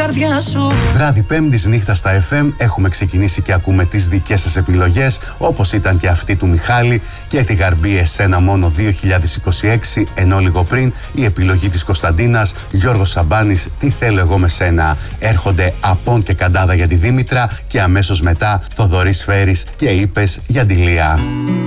καρδιά σου. Βράδυ Πέμπτης νύχτα στα FM έχουμε ξεκινήσει και ακούμε τις δικές σας επιλογές, όπως ήταν και αυτή του Μιχάλη και τη Γαρμπή Εσένα μόνο 2026, ενώ λίγο πριν η επιλογή της Κωνσταντίνας, Γιώργος Σαμπάνης, Τι θέλω εγώ με σένα. Έρχονται Απόν και Καντάδα για τη Δήμητρα και αμέσως μετά Θοδωρής Φέρης και Είπες για τη Λία.